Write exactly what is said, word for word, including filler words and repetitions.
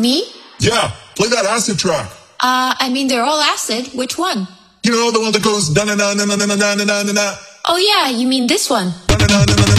me? Yeah, play that acid track. Uh, I mean, they're all acid. Which one? You know, the one that goes da na na na na na na na na na. Oh yeah, you mean this one? Na na na na na na.